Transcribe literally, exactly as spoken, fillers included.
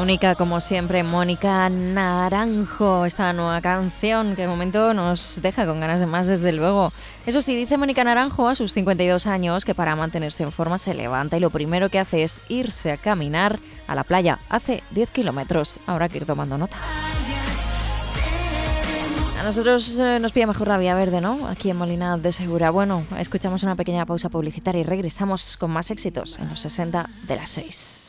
única, como siempre, Mónica Naranjo. Esta nueva canción que de momento nos deja con ganas de más, desde luego. Eso sí, dice Mónica Naranjo a sus cincuenta y dos años que para mantenerse en forma se levanta y lo primero que hace es irse a caminar a la playa. Hace diez kilómetros. Habrá que ir tomando nota. A nosotros eh, nos pilla mejor la vía verde, ¿no? Aquí en Molina de Segura. Bueno, escuchamos una pequeña pausa publicitaria y regresamos con más éxitos en los sesenta de las seis.